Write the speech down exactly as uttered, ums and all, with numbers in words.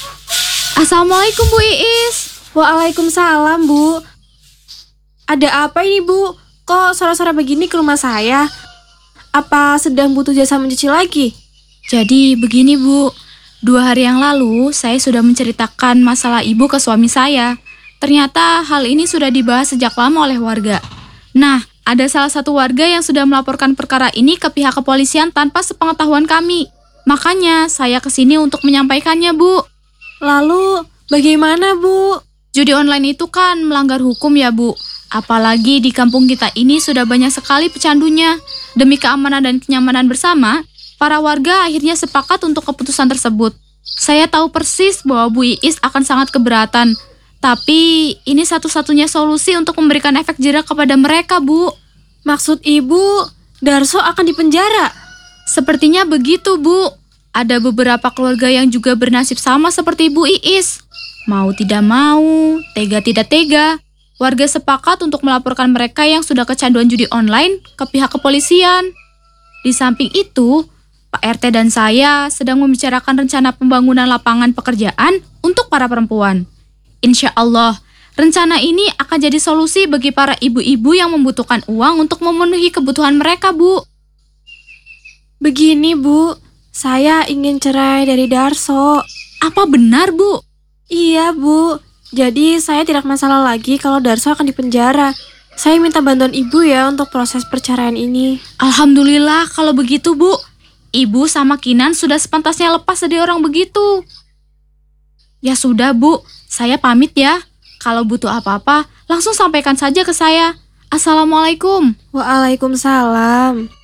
Assalamualaikum Bu Iis. Waalaikumsalam, Bu. Ada apa ini, Bu? Kok sore-sore begini ke rumah saya? Apa sedang butuh jasa mencuci lagi? Jadi begini Bu, dua hari yang lalu saya sudah menceritakan masalah ibu ke suami saya. Ternyata hal ini sudah dibahas sejak lama oleh warga. Nah, ada salah satu warga yang sudah melaporkan perkara ini ke pihak kepolisian tanpa sepengetahuan kami. Makanya saya kesini untuk menyampaikannya, Bu. Lalu, bagaimana, Bu? Judi online itu kan melanggar hukum ya, Bu. Apalagi di kampung kita ini sudah banyak sekali pecandunya. Demi keamanan dan kenyamanan bersama, para warga akhirnya sepakat untuk keputusan tersebut. Saya tahu persis bahwa Bu Iis akan sangat keberatan. Tapi ini satu-satunya solusi untuk memberikan efek jerak kepada mereka, Bu. Maksud Ibu, Darso akan dipenjara? Sepertinya begitu, Bu. Ada beberapa keluarga yang juga bernasib sama seperti Bu Iis. Mau tidak mau, tega tidak tega, warga sepakat untuk melaporkan mereka yang sudah kecanduan judi online ke pihak kepolisian. Di samping itu, Pak R T dan saya sedang membicarakan rencana pembangunan lapangan pekerjaan untuk para perempuan. Insya Allah, rencana ini akan jadi solusi bagi para ibu-ibu yang membutuhkan uang untuk memenuhi kebutuhan mereka, Bu. Begini, Bu. Saya ingin cerai dari Darso. Apa benar, Bu? Iya, Bu. Jadi saya tidak masalah lagi kalau Darso akan dipenjara. Saya minta bantuan Ibu ya untuk proses perceraian ini. Alhamdulillah kalau begitu, Bu. Ibu sama Kinan sudah sepantasnya lepas dari orang begitu. Ya sudah, Bu. Saya pamit ya. Kalau butuh apa-apa, langsung sampaikan saja ke saya. Assalamualaikum. Waalaikumsalam.